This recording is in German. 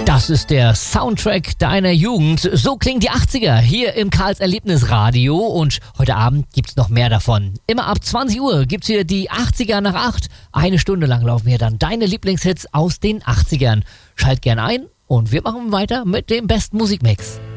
Das ist der Soundtrack deiner Jugend. So klingen die 80er hier im Karls Erlebnisradio und heute Abend gibt's noch mehr davon. Immer ab 20 Uhr gibt's hier die 80er nach 8. Eine Stunde lang laufen hier dann deine Lieblingshits aus den 80ern. Schalt gern ein und wir machen weiter mit dem besten Musikmix.